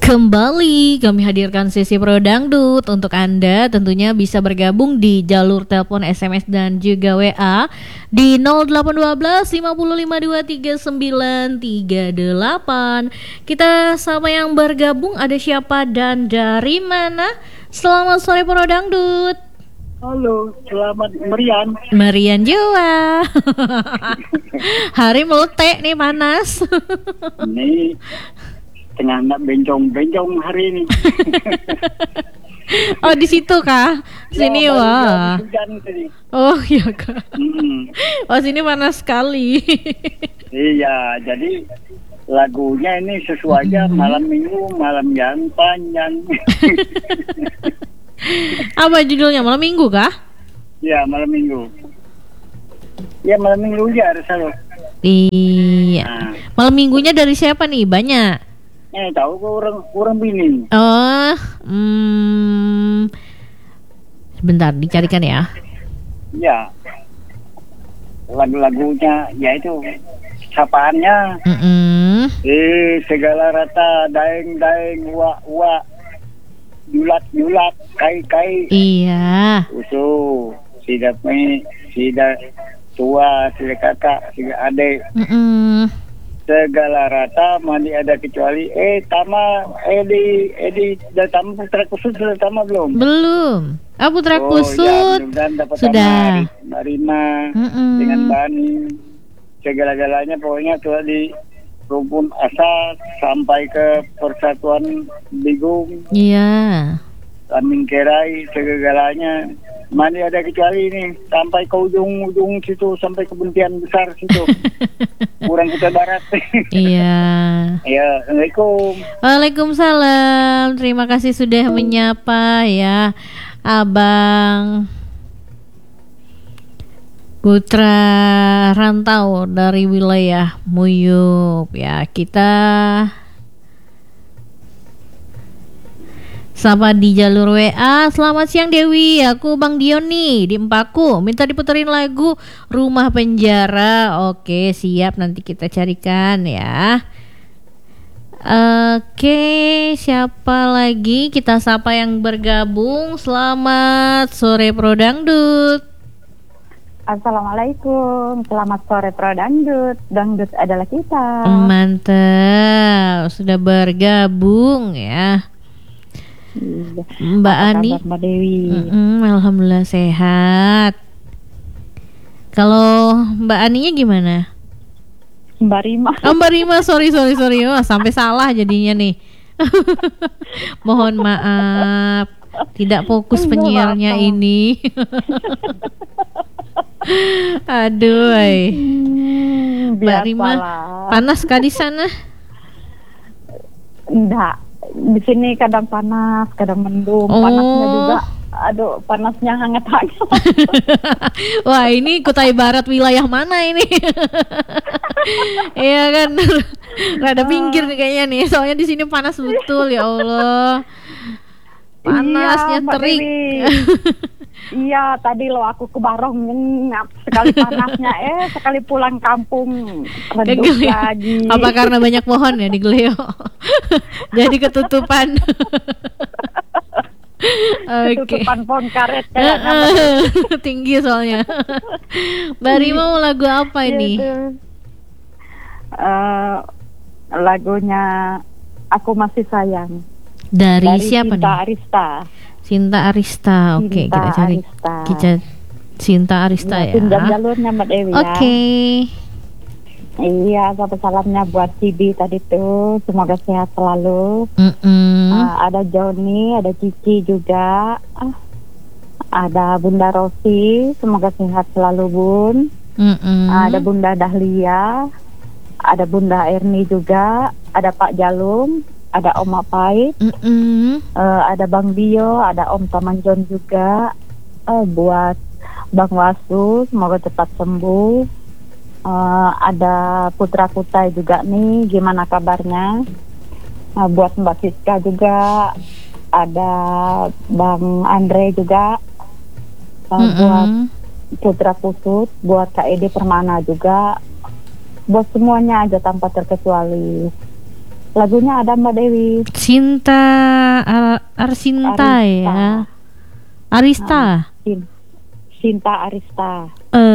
Kembali kami hadirkan sesi Pro Dangdut. Untuk Anda tentunya bisa bergabung di jalur telepon, SMS dan juga WA di 0812 5523 9938. Kita sama yang bergabung, ada siapa dan dari mana? Selamat sore Pro Dangdut. Halo, selamat Merian. Merian juga. Hari meletek nih, panas. Ini tengah nak bencong hari ini. Oh, di situ kah? Sini ya, wah. Hujan tadi. Oh iya kak. Oh sini panas sekali. Iya, jadi lagunya ini sesuai aja malam minggu, malam yang panjang. Apa judulnya? Malam minggu kah? Ya, malam minggu. Ya, malam minggu ya harus selalu. Iya. Malam minggunya dari siapa nih? Banyak. Tahu kok orang bini. Oh, sebentar dicarikan ya. Ya, lagu-lagunya yaitu sapaannya. Segala rata, daeng-daeng, wa-wa, yulat-yulat, kai-kai. Iya. Usuh, sida tua, sida kakak, sida adik. Segala rata mandi ada kecuali tama di tama putra kusut sudah tama belum? Belum. Putra kusut ya, sudah. Marina dengan Bani, segala-galanya pokoknya tuh di rumpun asas sampai ke Persatuan Bigung. Iya. Lambing Kerai, segala-galanya mandi ada kecuali ini sampai ke ujung situ, sampai ke Buntian Besar situ. Kurang Kuta Barat. Iya. Ya, Assalamualaikum. Waalaikumsalam. Terima kasih sudah menyapa ya, Abang Putra Rantau dari wilayah Muyup ya. Kita sapa di jalur WA. Selamat siang Dewi, aku Bang Dion nih di Empaku, minta diputerin lagu Rumah Penjara. Oke siap, nanti kita carikan ya. Oke, siapa lagi? Kita sapa yang bergabung. Selamat sore Pro Dangdut. Assalamualaikum, selamat sore Pro Dangdut. Dangdut adalah kita. Mantap, sudah bergabung ya. Mbak Ani, Mbak Dewi. Alhamdulillah sehat. Kalau Mbak Aninya gimana? Mbak Rima. Mbak Rima, sorry. Oh, sampai salah jadinya nih. Mohon maaf, tidak fokus penyiarnya ini. Aduh, Mbak Rima, panas kah di sana? Enggak. Di sini kadang panas, kadang mendung. Panasnya juga, aduh, panasnya hangat-hangat. Wah, ini Kutai Barat wilayah mana ini? Iya kan, rada pinggir nih kayaknya nih. Soalnya di sini panas betul, ya Allah. Panasnya terik. Iya, tadi lo aku ke Barong sekali panasnya, sekali pulang kampung redup lagi. Apa karena banyak pohon ya di Gleo? Jadi ketutupan. Ketutupan pohon karet tinggi soalnya. Mbak Rima mau lagu apa ini? Lagunya Aku Masih Sayang. Dari siapa Sinta nih? Arista. Sinta Arista. Oke, kita cari. Sinta Arista ya. Pinjam jalurnya Mbak Dewi ya. Oke. Iya, satu salamnya buat Cibi tadi tuh. Semoga sehat selalu. Ada Joni, ada Cici juga. Ada Bunda Rosi, semoga sehat selalu Bun. Ada Bunda Dahlia, ada Bunda Erni juga, ada Pak Jalum, ada Om Apait, ada Bang Bio, ada Om Tamanjon juga. Buat Bang Wasu, semoga cepat sembuh. Ada Putra Kutai juga nih, gimana kabarnya? Buat Mbak Siska juga, ada Bang Andre juga. Buat Putra Kusut, buat Kak Edi Permana juga, buat semuanya aja tanpa terkecuali. Lagunya ada Mbak Dewi. Cinta Arsinta ya. Arista. Cinta Arista.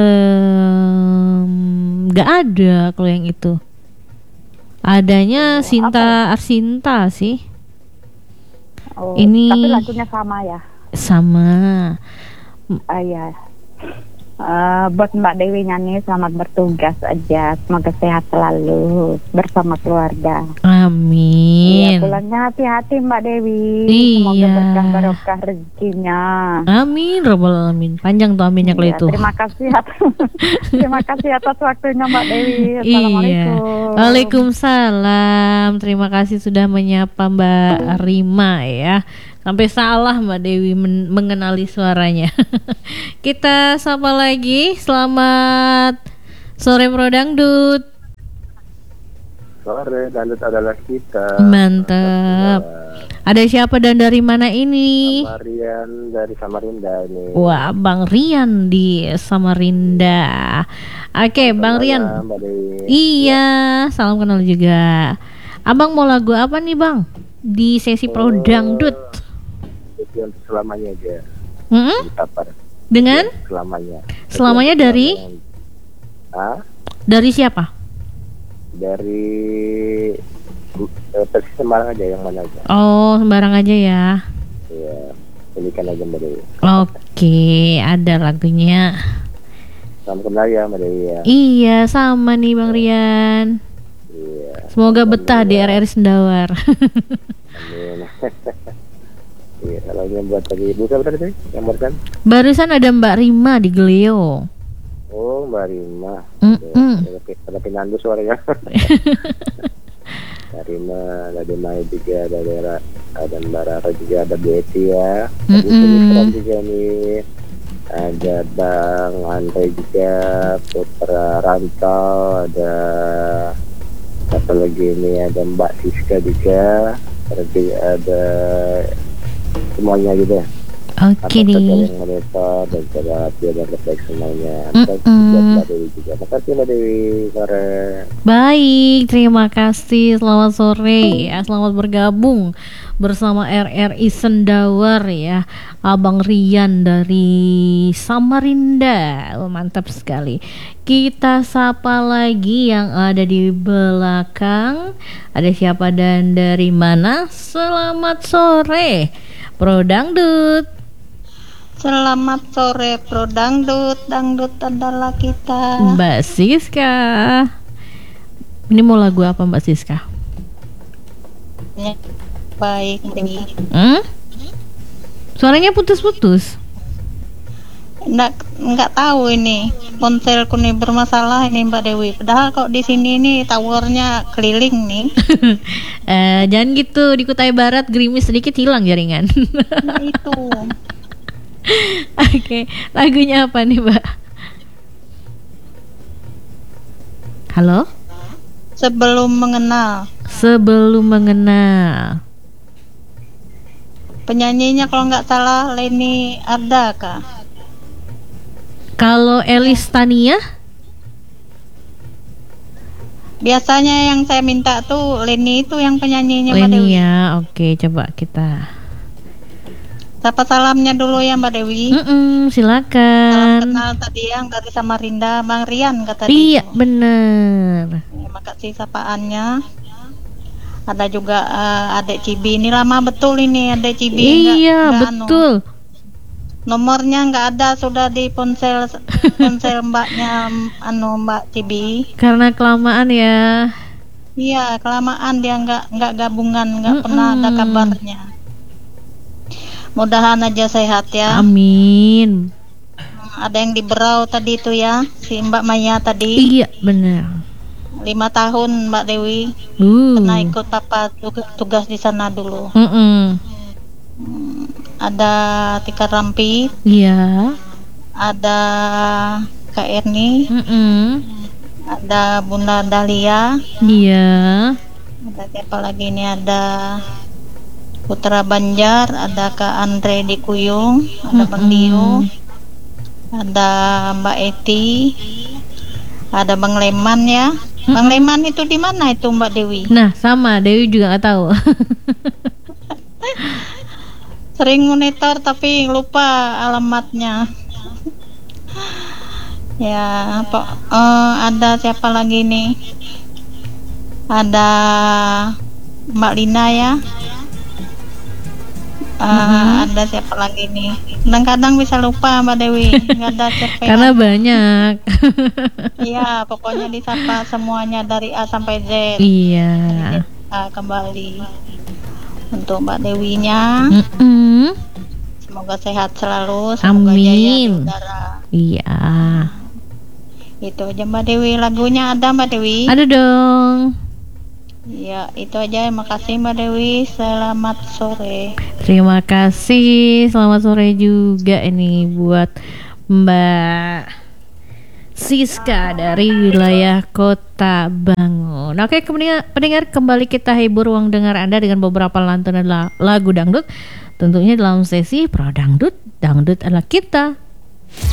Nggak ada kalau yang itu. Adanya Sinta Arsinta sih. Ini tapi lagunya sama ya? Sama. Iya. Buat Mbak Dewi nyanyi selamat bertugas aja, semoga sehat selalu bersama keluarga. Amin. Iya, pulangnya hati-hati Mbak Dewi. Iya. Semoga berkah barokah rezekinya. Amin, robbal alamin. Panjang tuh aminnya kalau itu. Terima kasih terima kasih atas waktunya Mbak Dewi. Iya. Assalamualaikum. Waalaikumsalam. Terima kasih sudah menyapa Mbak Rima ya. Sampai salah Mbak Dewi mengenali suaranya. Kita sapa lagi. Selamat sore Pro Dangdut. Sore, Dangdut adalah kita. Mantap. Ada siapa dan dari mana ini? Marian dari Samarinda ini. Wah, Bang Rian di Samarinda. Oke, Bang Rian. Iya, salam kenal juga. Abang mau lagu apa nih Bang? Di sesi Pro Dangdut. Untuk selamanya aja. Ditapar. Dengan? Selamanya. Selamanya dari? Dari siapa? Dari Persis Semarang aja, yang mana aja. Oh, sembarang aja ya. Iya, pilihkan aja Mbak Dewi. Oke, ada lagunya. Salam kenal ya Mbak Dewi ya. Iya, sama nih Bang Rian. Iya. Semoga betah di RRI Sendawar. Amin. Iya, kalau yang buat tadi ibu siapa tadi yang barusan? Barusan ada Mbak Rima di Gleo. Oh, Mbak Rima. Ada pinandu suaranya. Mbak Rima, ada Demai juga, ada Mbak Rara juga, ada Betty ya. Ada juga nih. Ada Bang Andre juga, Putra Rantau, ada apa lagi ini, ada Mbak Siska juga, ada semuanya gitu ya. Oke nih. Yang monitor dan cara dia dan refleks semuanya. Mbak Dewi juga. Makasih Mbak Dewi, sore. Baik, terima kasih. Selamat sore ya. Selamat bergabung bersama RRI Sendawar ya. Abang Rian dari Samarinda. Mantap sekali. Kita sapa lagi yang ada di belakang. Ada siapa dan dari mana? Selamat sore Pro Dangdut. Selamat sore Pro Dangdut. Dangdut adalah kita. Mbak Siska. Ini mau lagu apa Mbak Siska? Baik Dewi. Suaranya putus-putus. Nggak tahu ini. Ponselku nih bermasalah ini Mbak Dewi. Padahal kok di sini nih towernya keliling nih. Jangan gitu, di Kutai Barat gerimis sedikit hilang jaringan. Nah itu. Oke, lagunya apa nih Mbak? Halo? Sebelum mengenal. Sebelum mengenal. Penyanyinya kalau nggak salah Leni Ardaka. Kalau Elis Tania? Biasanya yang saya minta tuh Leni itu yang penyanyinya Mbak Dewi. Leni ya, oke coba kita. Sapa salamnya dulu ya Mbak Dewi. Silakan. Salam kenal tadi yang dari Samarinda, Bang Rian kata Iya, bener. Terima kasih sapaannya. Ada juga adek Cibi. Ini lama betul ini adek Cibi. Iya, betul. Nomornya nggak ada, sudah di ponsel mbaknya Mbak Cibi. Karena kelamaan ya. Iya, kelamaan dia nggak gabungan, nggak pernah ada kabarnya. Mudahan aja sehat ya. Amin. Ada yang di Berau tadi itu ya, si Mbak Maya tadi. Iya, benar. 5 tahun Mbak Dewi. Pernah ikut papa tugas di sana dulu. Ada Tika Rampi. Iya. Ada Kak Erni. Ada Bunda Dahlia. Iya. Ada siapa lagi ini, ada Putra Banjar, ada Kak Andre di Kuyung, ada Bang Dio, ada Mbak Eti, ada Bang Leman ya, Bang Leman itu di mana itu Mbak Dewi? Nah, sama Dewi juga nggak tahu. Sering monitor tapi lupa alamatnya. Ya, ada siapa lagi nih? Ada Mbak Lina ya. Ada siapa lagi nih? Kadang-kadang bisa lupa Mbak Dewi, nggak ada siapa. Karena banyak. Iya, pokoknya disapa semuanya dari A sampai Z. Iya. Kembali untuk Mbak Dewinya. Semoga sehat selalu. Semoga Amin. jaya di udara. Iya. Itu aja Mbak Dewi. Lagunya ada Mbak Dewi? Ada dong. Ya, itu aja. Terima kasih Mbak Dewi. Selamat sore. Terima kasih. Selamat sore juga ini buat Mbak Siska dari wilayah Kota Bangun. Oke, pendengar, kembali kita hibur ruang dengar Anda dengan beberapa lantunan lagu dangdut. Tentunya dalam sesi Pro Dangdut, dangdut adalah kita.